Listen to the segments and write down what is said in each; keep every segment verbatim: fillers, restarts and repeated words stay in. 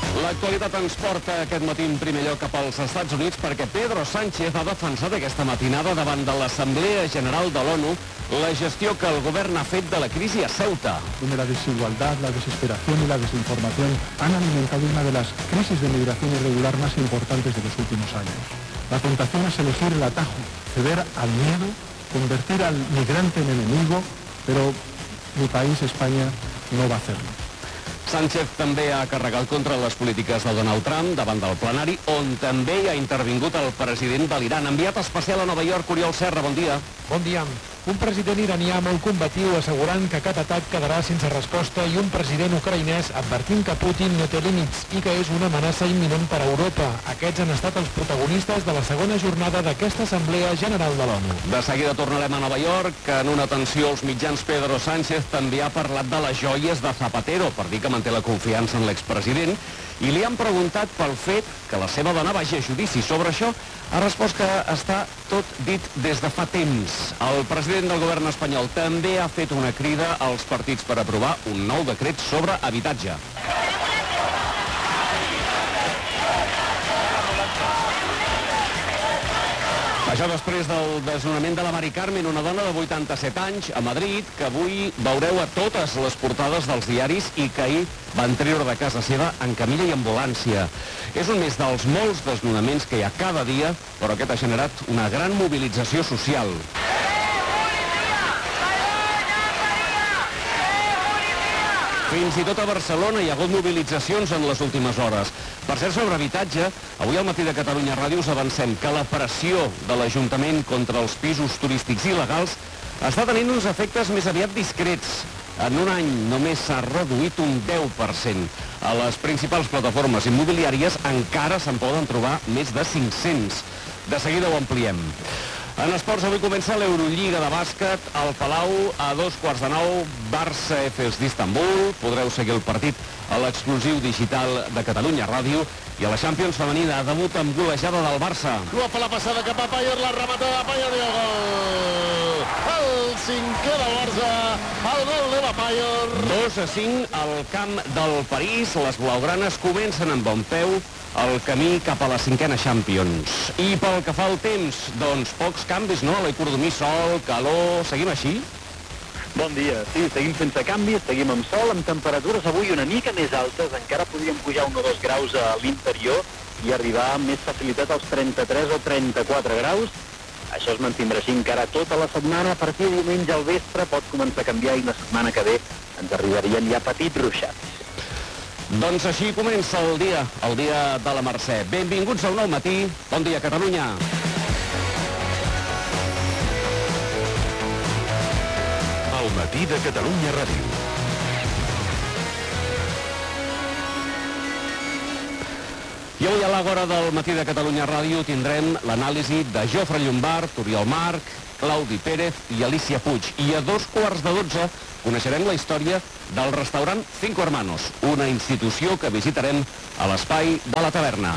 L'actualitat ens porta aquest matí en primer lloc cap als Estats Units perquè Pedro Sánchez ha defensat aquesta matinada davant de l'Assemblea General de l'ONU la gestió que el govern ha fet de la crisi a Ceuta. La desigualdad, la desesperación y la desinformación han alimentado una de las crisis de migración irregular más importantes de los últimos años. La tentación es elegir el atajo, ceder al miedo, convertir al migrante en enemigo, pero mi país, España, no va a hacerlo. Sánchez també ha carregat contra les polítiques de Donald Trump davant del plenari, on també hi ha intervingut el president de l'Iran. Enviat especial a Nova York, Oriol Serra, bon dia. Bon dia. Un president iranià molt combatiu assegurant que cap atac quedarà sense resposta i un president ucraïnès advertint que Putin no té límits i que és una amenaça imminent per a Europa. Aquests han estat els protagonistes de la segona jornada d'aquesta Assemblea General de l'ONU. De seguida tornarem a Nova York, que en una atenció als mitjans Pedro Sánchez també ha parlat de les joies de Zapatero, per dir que manté la confiança en l'expresident, i li han preguntat pel fet que la seva dona vagi a judici. Sobre això ha respost que està tot dit des de fa temps. El president del govern espanyol també ha fet una crida als partits per aprovar un nou decret sobre habitatge. Això després del desnonament de la Mari Carmen, una dona de vuitanta-set anys a Madrid, que avui veureu a totes les portades dels diaris i que ahir van treure de casa seva en camilla i ambulància. És un més dels molts desnonaments que hi ha cada dia, però aquest ha generat una gran mobilització social. Fins i tot a Barcelona hi ha hagut mobilitzacions en les últimes hores. Per cert, sobre habitatge, avui al matí de Catalunya Ràdio us avancem que la pressió de l'Ajuntament contra els pisos turístics il·legals està tenint uns efectes més aviat discrets. En un any només s'ha reduït un deu per cent. A les principals plataformes immobiliàries encara se'n poden trobar més de cinc-cents. De seguida ho ampliem. En esports, avui comença l'Eurolliga de bàsquet al Palau a dos quarts de nou, Barça Efes d'Istanbul. Podreu seguir el partit a l'exclusiu digital de Catalunya Ràdio. I a la Champions femenina, debut amb golejada del Barça. Lua fa la passada cap a Paier, la rematada de Paier i el gol. El cinquè del Barça, el gol de Paier. dos a cinc al camp del París. Les blaugranes comencen amb bon peu el camí cap a la cinquena Champions. I pel que fa al temps, doncs pocs canvis, no? L'economia, sol, calor, seguim així? Bon dia. Sí, seguim sense canvis, seguim amb sol, amb temperatures avui una mica més altes, encara podríem pujar un o dos graus a l'interior i arribar amb més facilitat als trenta-tres o trenta-quatre graus. Això es mantindrà així encara tota la setmana. A partir de diumenge al vespre pot començar a canviar i la setmana que ve ens arribarien ja petits ruixats. Doncs així comença el dia, el dia de la Mercè. Benvinguts a un nou matí. Bon dia, Catalunya. El matí de Catalunya Ràdio. I avui a l'hora del matí de Catalunya Ràdio tindrem l'anàlisi de Jofre Llombart, Oriol Marc, Claudi Pérez i Alicia Puig. I a dos quarts de dotze coneixerem la història del restaurant Cinco Hermanos, una institució que visitarem a l'espai de la taverna.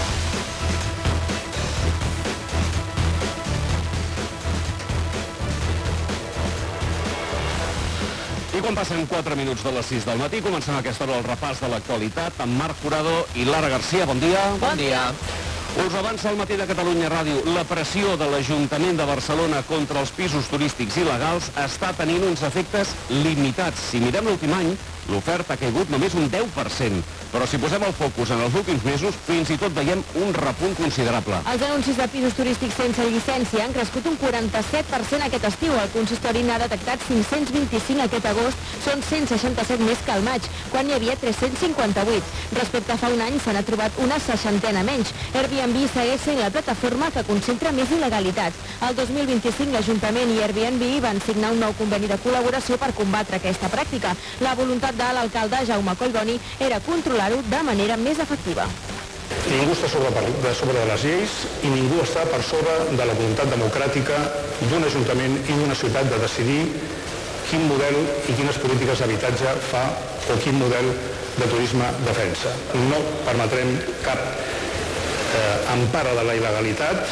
I quan passen quatre minuts de les sis del matí, comencem a aquesta hora el repàs de l'actualitat amb Marc Jurado i Lara Garcia. Bon dia. Bon dia. Us avança al matí de Catalunya Ràdio. La pressió de l'Ajuntament de Barcelona contra els pisos turístics il·legals està tenint uns efectes limitats. Si mirem l'últim any, l'oferta ha caigut només un deu per cent. Però si posem el focus en els últims mesos, fins i tot veiem un repunt considerable. Els anuncis de pisos turístics sense llicència han crescut un quaranta-set per cent aquest estiu. El consistori n'ha detectat cinc-cents vint-i-cinc aquest agost. Són cent seixanta-set més que al maig, quan n'hi havia tres-cents cinquanta-vuit. Respecte a fa un any, se n'ha trobat una seixantena menys. Airbnb segueix sent la plataforma que concentra més il·legalitats. El dos mil vint-i-cinc, l'Ajuntament i Airbnb van signar un nou conveni de col·laboració per combatre aquesta pràctica. La voluntat de l'alcalde Jaume Collboni era controlar-ho de manera més efectiva. Ningú està sobre, de sobre de les lleis i ningú està per sobre de la voluntat democràtica d'un ajuntament i d'una ciutat de decidir quin model i quines polítiques d'habitatge fa o quin model de turisme defensa. No permetrem cap eh, empara de la il·legalitat.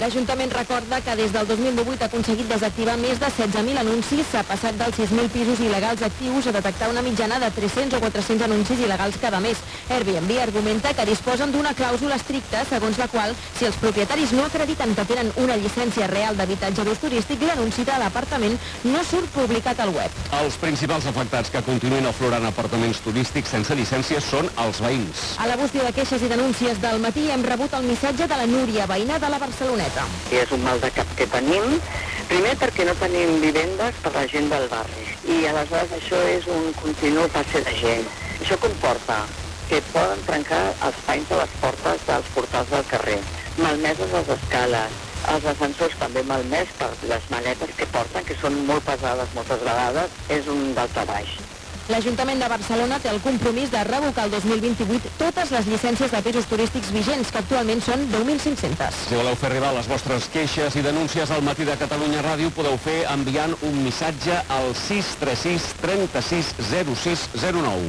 L'Ajuntament recorda que des del dos mil divuit ha aconseguit desactivar més de setze mil anuncis, s'ha passat dels sis mil pisos il·legals actius a detectar una mitjana de tres-cents o quatre-cents anuncis il·legals cada mes. Airbnb argumenta que disposen d'una clàusula estricta segons la qual, si els propietaris no acrediten que tenen una llicència real d'habitatge d'ús turístic, l'anunci de l'apartament no surt publicat al web. Els principals afectats que continuïn aflorant apartaments turístics sense llicència són els veïns. A la bústia de queixes i denúncies del matí hem rebut el missatge de la Núria, veïna de la Barceloneta. És un mal de cap que tenim, primer perquè no tenim vivendes per la gent del barri i aleshores això és un continu passe de gent. Això comporta que poden trencar els panys de les portes dels portals del carrer, malmeses les escales, els ascensors també malmès per les maletes que porten, que són molt pesades moltes vegades, és un daltabaix. L'Ajuntament de Barcelona té el compromís de revocar el dos mil vint-i-vuit totes les llicències de pisos turístics vigents, que actualment són deu mil cinc-cents. Si voleu fer arribar les vostres queixes i denúncies al Matí de Catalunya Ràdio, podeu fer enviant un missatge al sis tres sis, trenta-sis, zero sis zero nou.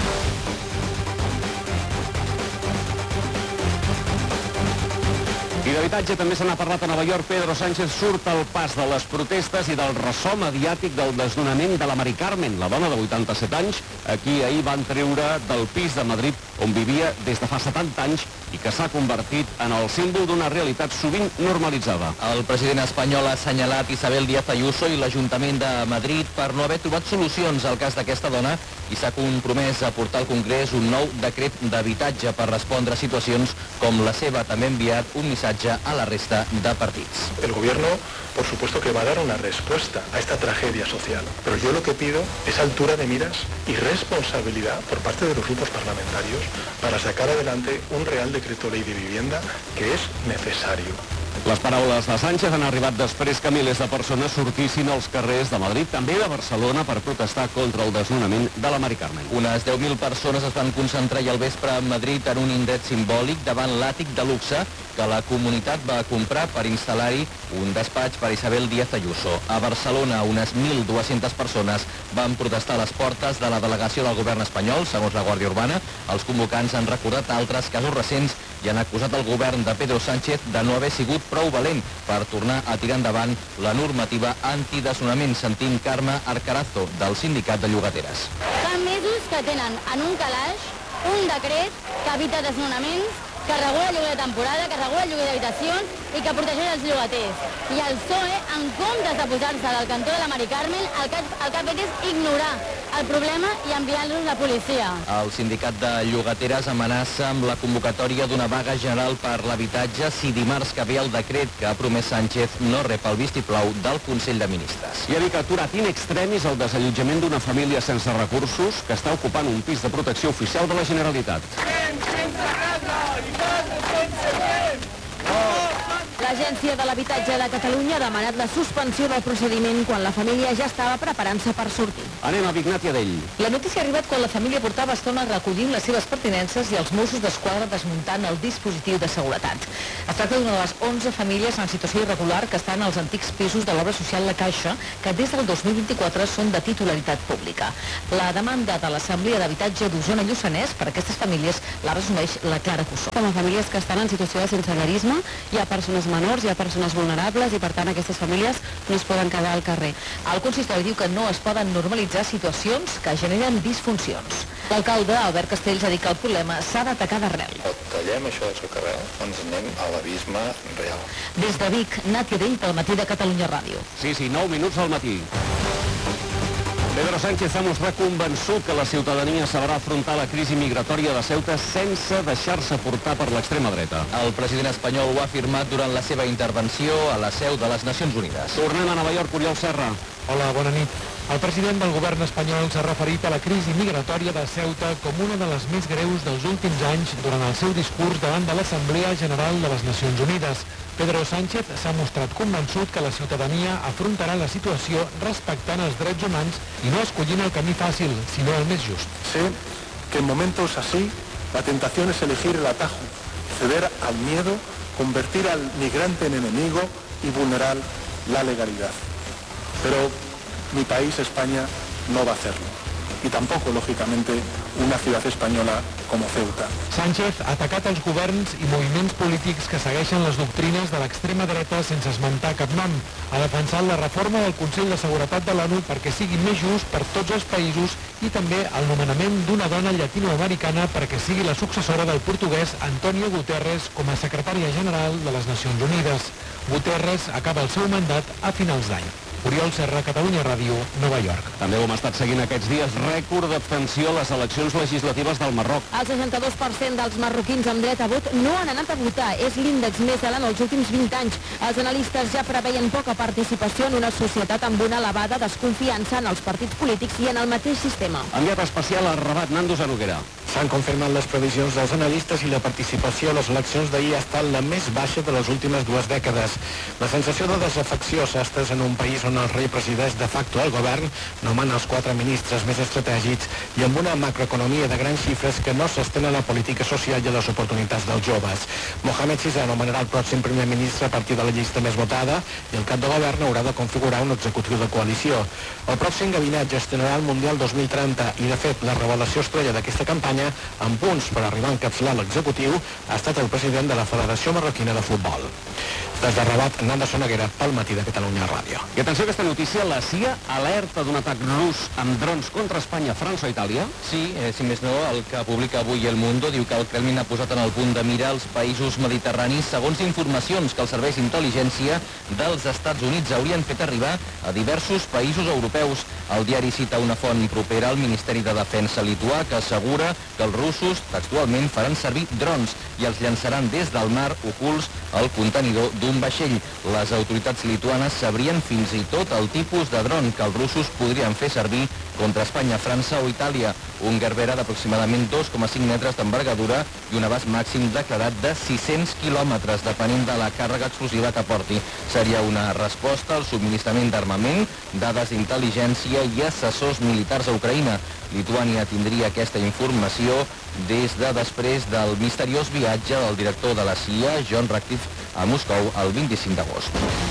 I d'habitatge també se n'ha parlat a Nova York. Pedro Sánchez surt al pas de les protestes i del ressò mediàtic del desnonament de la Mari Carmen, la dona de vuitanta-set anys, a qui ahir van treure del pis de Madrid on vivia des de fa setanta anys i que s'ha convertit en el símbol d'una realitat sovint normalitzada. El president espanyol ha assenyalat Isabel Díaz Ayuso i l'Ajuntament de Madrid per no haver trobat solucions al cas d'aquesta dona i s'ha compromès a portar al Congrés un nou decret d'habitatge per respondre a situacions com la seva. També ha enviat un missatge a la resta de partits. El gobierno, por supuesto que va a dar una respuesta a esta tragedia social, pero yo lo que pido es altura de miras y responsabilidad por parte de los grupos parlamentarios para sacar adelante un real decreto ley de vivienda que es necesario. Les paraules de Sánchez han arribat després que milers de persones sortissin als carrers de Madrid, també de Barcelona, per protestar contra el desnonament de la Mari Carmen. Unes deu mil persones es van concentrar ahir al vespre a Madrid en un indret simbòlic davant l'àtic de luxe que la comunitat va comprar per instal·lar-hi un despatx per Isabel Díaz Ayuso. A Barcelona, unes mil dues-centes persones van protestar a les portes de la delegació del govern espanyol, segons la Guàrdia Urbana. Els convocants han recordat altres casos recents i han acusat el govern de Pedro Sánchez de no haver sigut prou valent per tornar a tirar endavant la normativa antidesnonament. Sentim Carme Arcarazo, del Sindicat de Llogateres. Fa mesos que tenen en un calaix un decret que evita desnonaments, que regula el lloguer de temporada, que regula el lloguer d'habitacions i que protegeix els llogaters. I el P S O E, en comptes de posar-se del cantó de la Mari Carmen, el que, el que ha fet és ignorar el problema i enviar-los la policia. El sindicat de llogateres amenaça amb la convocatòria d'una vaga general per l'habitatge si dimarts que ve el decret que ha promès Sánchez no rep el vistiplau del Consell de Ministres. I ha dit que ha aturat in extremis el desallotjament d'una família sense recursos que està ocupant un pis de protecció oficial de la Generalitat. L'Agència de l'Habitatge de Catalunya ha demanat la suspensió del procediment quan la família ja estava preparant-se per sortir. Anem a Vignat i Adell. La notícia ha arribat quan la família portava estona recollint les seves pertinences i els Mossos d'Esquadra desmuntant el dispositiu de seguretat. Es tracta d'una de les onze famílies en situació irregular que estan als antics pisos de l'obra social La Caixa, que des del dos mil vint-i-quatre són de titularitat pública. La demanda de l'Assemblea d'Habitatge d'Osona-Lluçanès per a aquestes famílies la resumeix la Clara Cussó. Com a famílies que estan en situació de sensellarisme, hi ha persones menors, hi ha persones vulnerables i per tant aquestes famílies no es poden quedar al carrer. El consistori diu que no es poden normalitzar situacions que generen disfuncions. L'alcalde, Albert Castells, ha dit que el problema s'ha d'atacar d'arrel. O tallem això del seu carrer o ens anem a l'abisme real. Des de Vic, Nàtia Dell, pel Matí de Catalunya Ràdio. Sí, sí, nou minuts al matí. Pedro Sánchez ha mostrat convençut que la ciutadania sabrà afrontar la crisi migratòria de Ceuta sense deixar-se portar per l'extrema dreta. El president espanyol ho ha afirmat durant la seva intervenció a la seu de les Nacions Unides. Tornem a Nova York, Oriol Serra. Hola, bona nit. El president del govern espanyol s'ha referit a la crisi migratòria de Ceuta com una de les més greus dels últims anys durant el seu discurs davant de l'Assemblea General de les Nacions Unides. Pedro Sánchez s'ha mostrat convençut que la ciutadania afrontarà la situació respectant els drets humans i no escollint el camí fàcil, sinó el més just. Sé que en momentos así la tentación es elegir el atajo, ceder al miedo, convertir al migrante en enemigo y vulnerar la legalidad. Pero mi país, España, no va a hacerlo. Y tampoco, lógicamente, una ciudad española como Ceuta. Sánchez ha atacat els governs i moviments polítics que segueixen les doctrines de l'extrema dreta sense esmentar cap nom. Ha defensat la reforma del Consell de Seguretat de l'ONU perquè sigui més just per tots els països i també el nomenament d'una dona llatinoamericana perquè sigui la successora del portuguès Antonio Guterres com a secretària general de les Nacions Unides. Guterres acaba el seu mandat a finals d'any. Oriol Serra, Catalunya Ràdio, Nova York. També ho hem estat seguint aquests dies. Rècord d'abstenció a les eleccions legislatives del Marroc. El seixanta-dos per cent dels marroquins amb dret a vot no han anat a votar. És l'índex més alt en els últims vint anys. Els analistes ja preveien poca participació en una societat amb una elevada desconfiança en els partits polítics i en el mateix sistema. Enviat especial a Rabat, Nando Zanoguera. S'han confirmat les previsions dels analistes i la participació a les eleccions d'ahir ha estat la més baixa de les últimes dues dècades. La sensació de desafecció s'ha estès en un país on el rei presideix de facto el govern, nomena els quatre ministres més estratègics i amb una macroeconomia de grans xifres que no s'estén a la política social i a les oportunitats dels joves. Mohamed sisè nomenarà el pròxim primer ministre a partir de la llista més votada i el cap de govern haurà de configurar un executiu de coalició. El pròxim gabinet gestionarà el Mundial dos mil trenta i, de fet, la revelació estrella d'aquesta campanya, amb punts per arribar a encapçalar l'executiu, ha estat el president de la Federació Marroquina de Futbol. Des de Rabat, Nando Zanoguera, pel Matí de Catalunya Ràdio. I atenció a aquesta notícia, la C I A alerta d'un atac rus amb drons contra Espanya, França o Itàlia. Sí, eh, si més no, el que publica avui El Mundo diu que el Kremlin ha posat en el punt de mira els països mediterranis segons informacions que els serveis d'intel·ligència dels Estats Units haurien fet arribar a diversos països europeus. El diari cita una font propera al Ministeri de Defensa lituà que assegura que els russos textualment faran servir drons i els llançaran des del mar ocults al contenidor d'un vaixell. Les autoritats lituanes sabrien fins i tot el tipus de dron que els russos podrien fer servir contra Espanya, França o Itàlia. Un Gerbera d'aproximadament dos coma cinc metres d'envergadura i un abast màxim declarat de sis-cents quilòmetres, depenent de la càrrega explosiva que porti. Seria una resposta al subministrament d'armament, dades d'intel·ligència i assessors militars a Ucraïna. Lituània tindria aquesta informació des de després del misteriós viatge del director de la C I A, John Ratcliffe, a Moscou el vint-i-cinc d'agost.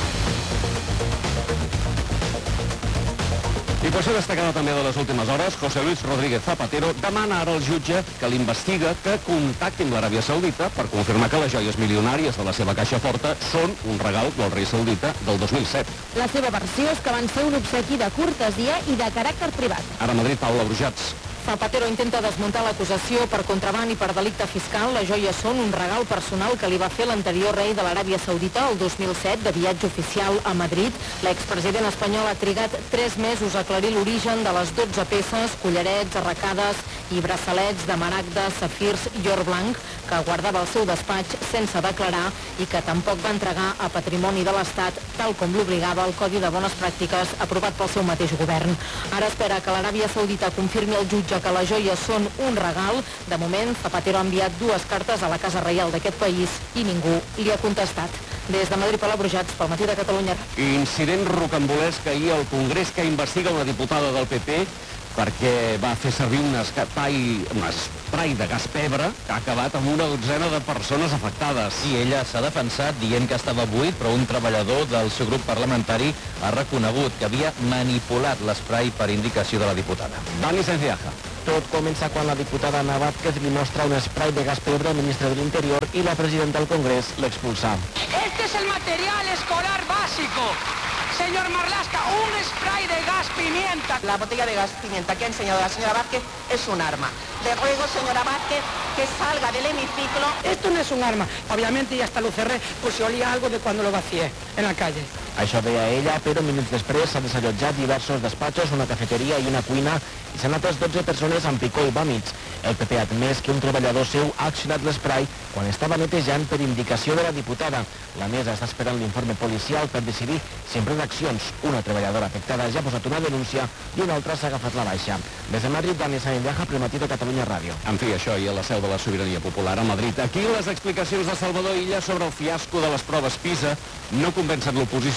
Situació destacada també de les últimes hores. José Luis Rodríguez Zapatero demana ara al jutge que l'investiga que contacti amb l'Aràbia Saudita per confirmar que les joies milionàries de la seva caixa forta són un regal del rei saudita del dos mil set. La seva versió és que van ser un obsequi de cortesia i de caràcter privat. Ara a Madrid, Paula Brujats. Zapatero intenta desmuntar l'acusació per contraban i per delicte fiscal. Les joies són un regal personal que li va fer l'anterior rei de l'Aràbia Saudita el dos mil set de viatge oficial a Madrid. L'expresident espanyol ha trigat tres mesos a aclarir l'origen de les dotze peces, collarets, arracades i braçalets de maragdes, safirs i or blanc que guardava al seu despatx sense declarar i que tampoc va entregar a patrimoni de l'Estat, tal com l'obligava el Codi de Bones Pràctiques aprovat pel seu mateix govern. Ara espera que l'Aràbia Saudita confirmi al jutge que les joies són un regal. De moment, Zapatero ha enviat dues cartes a la Casa Reial d'aquest país i ningú li ha contestat. Des de Madrid, Paula Brujats, pel Matí de Catalunya. Incident rocambolesc ahir al Congrés que investiga una diputada del P P perquè va fer servir un espai, un esprai de gas pebre que ha acabat amb una dotzena de persones afectades. Sí, ella s'ha defensat dient que estava buit, però un treballador del seu grup parlamentari ha reconegut que havia manipulat l'esprai per indicació de la diputada. Dani Senciaja. Tot comença quan la diputada Ana Vázquez li mostra un esprai de gas pebre al ministre de l'Interior i la presidenta del Congrés l'expulsa. Este es el material escolar básico. Señor Marlaska, un spray de gas pimienta. La botella de gas pimienta que ha enseñado la señora Vázquez es un arma. Le ruego, señora Vázquez, que salga del hemiciclo. Esto no es un arma. Obviamente, ya hasta lo cerré, pues se olía algo de cuando lo vacié en la calle. Això deia ella, però minuts després s'han desallotjat diversos despatxos, una cafeteria i una cuina i s'han atès dotze persones amb picor i vòmits. El P P ha admès que un treballador seu ha accionat l'esprai quan estava netejant per indicació de la diputada. La mesa està esperant l'informe policial per decidir si en pren accions. Una treballadora afectada ja ha posat una denúncia i una altra s'ha agafat la baixa. Des de Madrid, Dani Saenllaja, Primatí de Catalunya Ràdio. En fi, això i a la seu de la sobirania popular a Madrid. Aquí les explicacions de Salvador Illa sobre el fiasco de les proves PISA no convencen l'oposició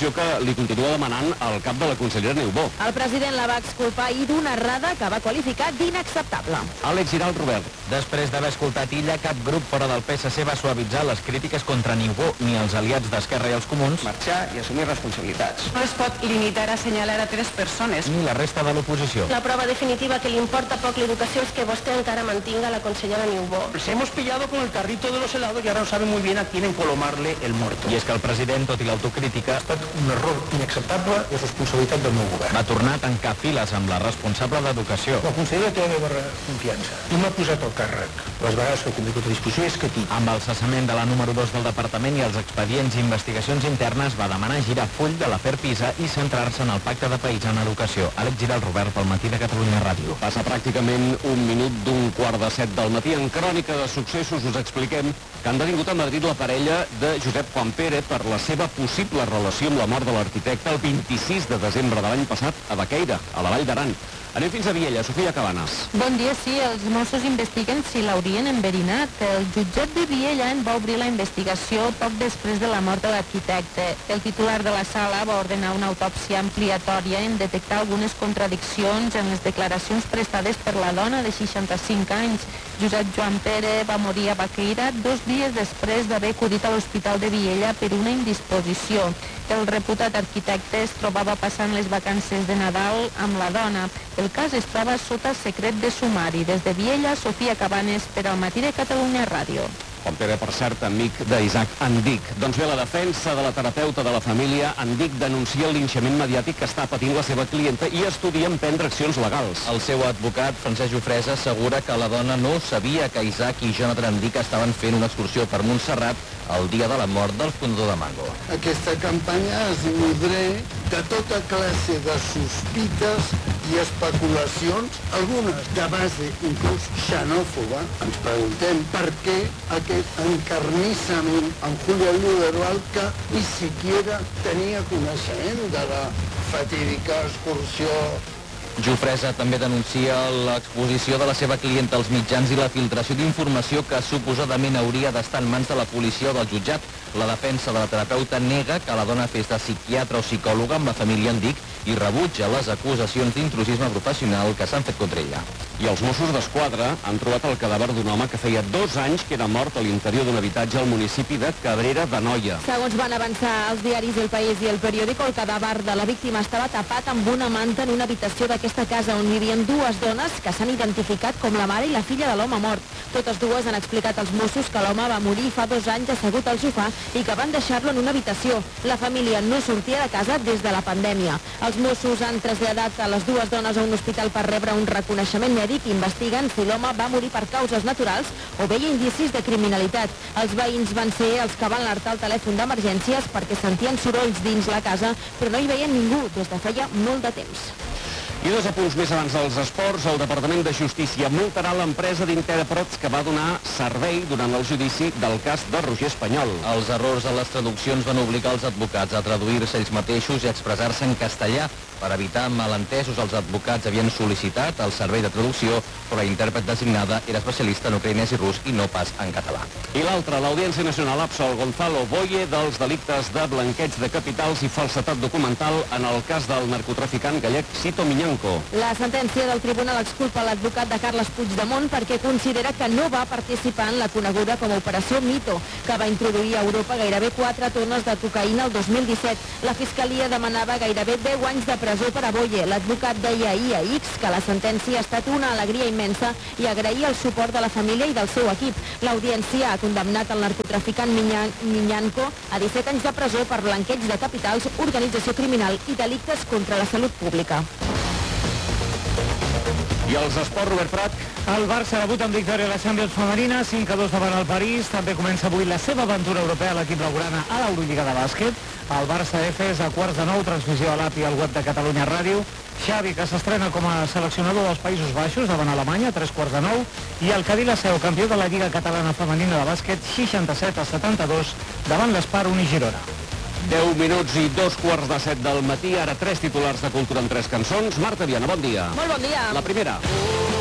situació que li continua demanant el cap de la consellera Niubó. El president la va exculpar ahir d'una errada que va qualificar d'inacceptable. Àlex Giral, Robert. Després d'haver escoltat Illa, cap grup fora del P S C va suavitzar les crítiques contra Niubó ni els aliats d'Esquerra i els Comuns. Marxar i assumir responsabilitats. No es pot limitar a assenyalar a tres persones. Ni la resta de l'oposició. La prova definitiva que li importa poc l'educació és que vostè encara mantinga la consellera Niubó. Se hemos pillado con el carrito de los helados y ahora no sabe muy bien a quién encolomarle el muerto. I és que el president, tot i l'autocrítica, ha estat un error inacceptable i responsabilitat del meu govern. va tornar a tancar files amb la responsable d'Educació. La consellera té la meva confiança i m'ha posat al càrrec. Les vegades que he tingut a disposició és que aquí. Amb el cessament de la número dos del departament i els expedients i investigacions internes va demanar girar full de l'afer PISA i centrar-se en el pacte de país en educació. Àlex Giral, Robert, pel Matí de Catalunya Ràdio. Passa pràcticament un minut d'un quart de set del matí. En crònica de successos us expliquem que han detingut a Madrid la parella de Josep Juan Pérez per la seva possible relació amb la mort de l'arquitecte el vint-i-sis de desembre de l'any passat a Baqueira, a la Vall d'Aran. Anem fins a Viella. Sofia Cabanes. Bon dia, sí. Els Mossos investiguen si l'haurien enverinat. El jutjat de Viella en va obrir la investigació poc després de la mort de l'arquitecte. El titular de la sala va ordenar una autòpsia ampliatòria en detectar algunes contradiccions en les declaracions prestades per la dona de seixanta-cinc anys. Josep Joan Pere va morir a Baqueira dos dies després d'haver acudit a l'Hospital de Viella per una indisposició. El reputat arquitecte es trobava passant les vacances de Nadal amb la dona. El cas es troba sota secret de sumari. Des de Viella, Sofia Cabanes, per al Matí de Catalunya Ràdio. Juan Pere, per cert, amic d'Isaac Andic. Doncs bé, la defensa de la terapeuta de la família Andic denuncia el linxament mediàtic que està patint la seva clienta i estudia emprendre accions legals. El seu advocat, Francesc Jofresa, assegura que la dona no sabia que Isaac i Jonathan Andic estaven fent una excursió per Montserrat el dia de la mort del fundador de Mango. Aquesta campanya es nodreix de tota classe de sospites i especulacions, algunes de base inclús xenòfoba. Ens preguntem per què aquest encarnissament amb Julio Luderual, que ni siquiera tenia coneixement de la fatídica excursió. Jofresa també denuncia l'exposició de la seva clienta als mitjans i la filtració d'informació que suposadament hauria d'estar en mans de la policia o del jutjat. La defensa de la terapeuta nega que la dona fes de psiquiatra o psicòloga amb la família Andic i rebutja les acusacions d'intrusisme professional que s'han fet contra ella. I els Mossos d'Esquadra han trobat el cadàver d'un home que feia dos anys que era mort a l'interior d'un habitatge al municipi de Cabrera d'Anoia. Segons van avançar els diaris El País i El Periódico, el cadàver de la víctima estava tapat amb una manta en una habitació d'aquesta casa on hi havia dues dones que s'han identificat com la mare i la filla de l'home mort. Totes dues han explicat als Mossos que l'home va morir fa dos anys assegut al sofà i que van deixar-lo en una habitació. La família no sortia de casa des de la pandèmia. Els Mossos han traslladat a les dues dones a un hospital per rebre un reconeixement mèdic i investiguen si l'home va morir per causes naturals o veia indicis de criminalitat. Els veïns van ser els que van alertar el telèfon d'emergències perquè sentien sorolls dins la casa, però no hi veien ningú des de feia molt de temps. I dos apunts més abans dels esports. El Departament de Justícia multarà l'empresa d'intèrprets que va donar servei durant el judici del cas de Roger Espanyol. Els errors en les traduccions van obligar els advocats a traduir-se ells mateixos i a expressar-se en castellà. Per evitar malentesos, els advocats havien sol·licitat el servei de traducció, però la intèrpret designada era especialista en ucraïnès i rus i no pas en català. I l'altre, l'Audiència Nacional absol Gonzalo Boye dels delictes de blanqueig de capitals i falsetat documental en el cas del narcotraficant gallec Cito Miñanco. La sentència del tribunal exculpa l'advocat de Carles Puigdemont perquè considera que no va participar en la coneguda com a Operació Mito, que va introduir a Europa gairebé quatre tones de cocaïna el dos mil disset. La Fiscalia demanava gairebé deu anys de presó per a Boye. L'advocat deia ahir a X que la sentència ha estat una alegria immensa i agraïa el suport de la família i del seu equip. L'audiència ha condemnat el narcotraficant Miñanco a disset anys de presó per blanqueig de capitals, organització criminal i delictes contra la salut pública. I els esports, Robert Prat. El Barça debuta amb victòria a la Champions femenina, cinc a dos davant el París. També comença avui la seva aventura europea a l'equip blaugrana a l'Eurolliga de bàsquet. El Barça F és a quarts de nou, transmissió a l'A P I al web de Catalunya Ràdio. Xavi, que s'estrena com a seleccionador dels Països Baixos davant Alemanya, tres quarts de nou. I el Cadí la Seu, campió de la Lliga Catalana Femenina de bàsquet, seixanta-set a setanta-dos davant l'Espar Uni Girona. deu minuts i dos quarts de set del matí, ara tres titulars de cultura en tres cançons. Marta Viana, bon dia. Molt bon dia. La primera.